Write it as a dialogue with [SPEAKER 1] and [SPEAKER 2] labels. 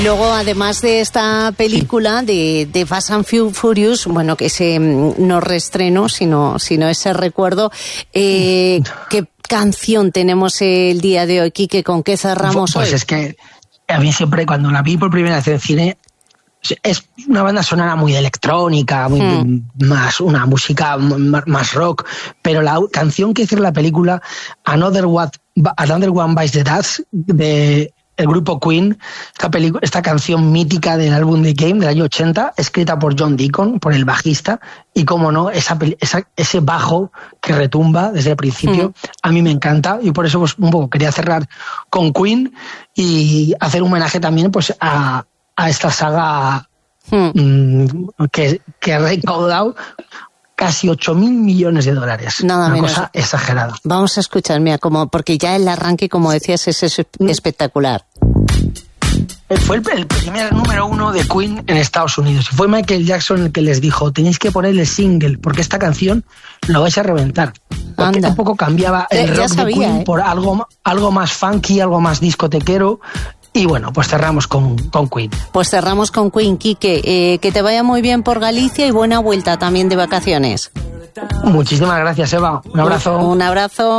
[SPEAKER 1] Luego, además de esta película de Fast and Furious, bueno, que ese no reestreno, sino ese recuerdo, ¿qué canción tenemos el día de hoy, Quique? ¿Con qué cerramos hoy?
[SPEAKER 2] Pues es que a mí siempre, cuando la vi por primera vez en cine, es una banda sonora muy electrónica, más una música más rock, pero la canción que cierra la película, Another One Bites the Dust, de el grupo Queen, esta canción mítica del álbum The Game del año 80, escrita por John Deacon, por el bajista, y como no, ese bajo que retumba desde el principio, a mí me encanta, y por eso pues, un poco quería cerrar con Queen y hacer un homenaje también pues a esta saga que ha recaudado casi 8.000 millones de dólares.
[SPEAKER 1] Nada
[SPEAKER 2] una
[SPEAKER 1] menos.
[SPEAKER 2] Cosa exagerada.
[SPEAKER 1] Vamos a escuchar, mira, porque ya el arranque, como decías, es espectacular.
[SPEAKER 2] Fue el primer número 1 de Queen en Estados Unidos. Y fue Michael Jackson el que les dijo, tenéis que ponerle single, porque esta canción lo vais a reventar. Porque un poco cambiaba el rock de Queen por algo más funky, algo más discotequero. Y bueno, pues cerramos con Queen.
[SPEAKER 1] Pues cerramos con Queen, Quique. Que te vaya muy bien por Galicia y buena vuelta también de vacaciones.
[SPEAKER 2] Muchísimas gracias, Eva. Un abrazo.
[SPEAKER 1] Un abrazo.